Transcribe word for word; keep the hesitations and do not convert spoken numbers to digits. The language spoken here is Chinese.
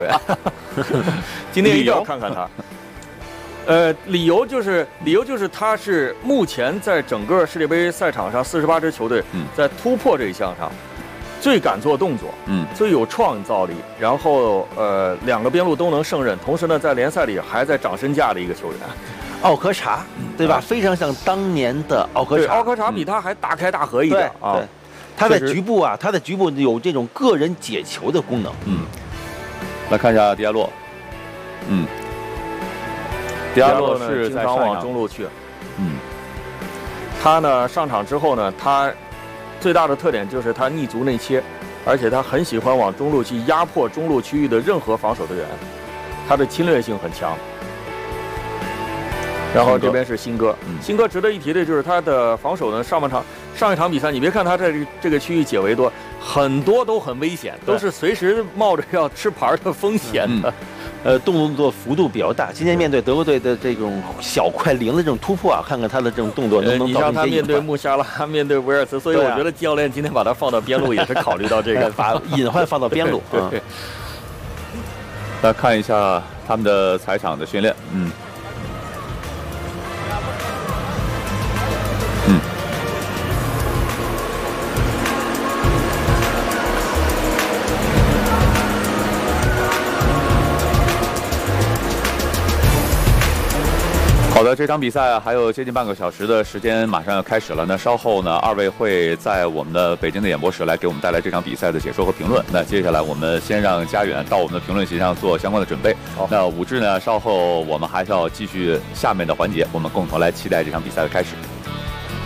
今天一定要看看他。呃，理由就是理由就是他是目前在整个世界杯赛场上四十八支球队在突破这一项上。 最敢做动作，嗯，最有创造力，然后呃，两个边路都能胜任，同时呢，在联赛里还在涨身价的一个球员， 奥科查，对吧？非常像当年的奥科查， 奥科查比他还大开大合一点啊。 对，他在局部啊，他在局部有这种个人解球的功能。 嗯，来看一下迪亚洛，嗯，迪亚洛是在上往中路去， 嗯， 他呢上场之后呢，他。 最大的特点就是他逆足内切，而且他很喜欢往中路去压迫中路区域的任何防守队员，他的侵略性很强。然后这边是新哥，嗯、新哥值得一提的就是他的防守呢，上半场上一场比赛，你别看他在这个区域解围多，很多都很危险，都是随时冒着要吃牌的风险的。嗯呃，动作幅度比较大。今天面对德国队的这种小快灵的这种突破啊，看看他的这种动作能不能你让他面对穆夏拉，面对维尔茨，所以我觉得教练今天把他放到边路也是考虑到这个， 把隐患放到边路。 对。 来看一下他们的踩场的训练，嗯。 好的，这场比赛还有接近半个小时的时间，马上要开始了。那稍后呢，二位会在我们的北京的演播室来给我们带来这场比赛的解说和评论。那接下来我们先让佳远到我们的评论席上做相关的准备。那武志呢，稍后我们还是要继续下面的环节，我们共同来期待这场比赛的开始。